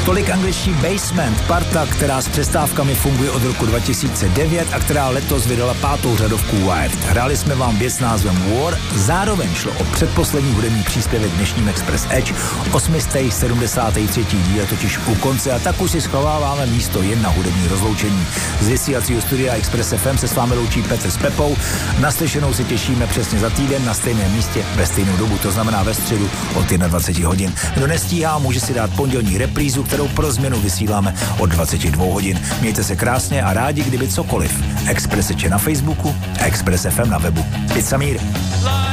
Tolik angličtí Basement, parta, která s přestávkami funguje od roku 2009 a která letos vydala 5. řadovku Wired. Hráli jsme vám věc s názvem War, zároveň šlo o předposlední hudební příspěvek dnešním Express Edge, 873. díl totiž u konce a tak už si schováváme místo jen na hudební rozloučení. Z vysílacího studia Express FM se s vámi loučí Petr s Pepou. Naslyšenou se těšíme přesně za týden na stejném místě ve stejnou dobu, to znamená ve středu od 21 hodin. Kdo nestíhá, může si dát pondělní reprízu, kterou pro změnu vysíláme od 22 hodin. Mějte se krásně a rádi, kdyby cokoliv. Express je na Facebooku, Express FM na webu. Pizza Mír.